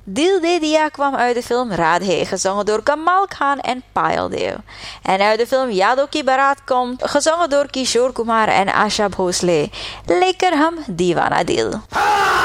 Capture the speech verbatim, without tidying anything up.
Dil De Dia kwam uit de film Radhe, gezongen door Kamal Khan en Payal Dev. En uit de film Yado Ki Barat komt, gezongen door Kishore Kumar en Asha Bhosle, Lekker Hum Deewana Dil.